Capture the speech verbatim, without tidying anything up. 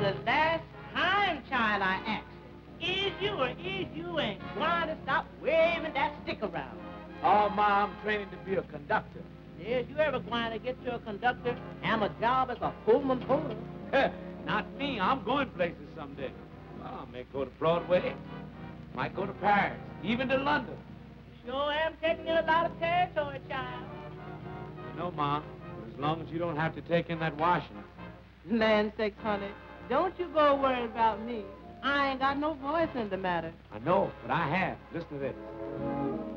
the last time, child, I asked, is you or is you ain't going to stop waving that stick around? Oh, Ma, I'm training to be a conductor. Is you ever going to get to a conductor and a job as a Pullman puller? Not me. I'm going places someday. Well, I may go to Broadway. Might go to Paris, even to London. Sure am taking in a lot of territory, child. No, Ma, but as long as you don't have to take in that washing. Land sakes, honey, don't you go worry about me. I ain't got no voice in the matter. I know, but I have. Listen to this.